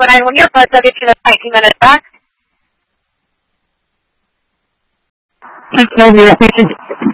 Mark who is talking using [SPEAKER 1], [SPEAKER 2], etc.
[SPEAKER 1] when I will your buzz, I'll get you the 19 minutes back.
[SPEAKER 2] Okay,